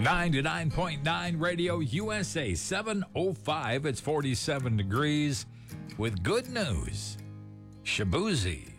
99.9 Radio USA, 7:05. It's 47 degrees with good news. Shabuzi